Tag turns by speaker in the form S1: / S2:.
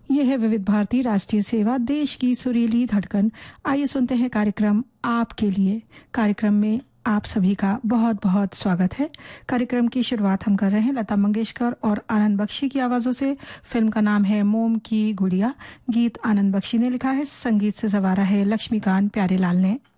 S1: ये है विविध भारती राष्ट्रीय सेवा, देश की सुरीली धड़कन। आइए सुनते हैं कार्यक्रम आपके लिए। कार्यक्रम में आप सभी का बहुत बहुत स्वागत है। कार्यक्रम की शुरुआत हम कर रहे हैं लता मंगेशकर और आनंद बख्शी की आवाजों से। फिल्म का नाम है मोम की गुड़िया। गीत आनंद बख्शी ने लिखा है, संगीत से सवारा है लक्ष्मीकांत प्यारेलाल ने।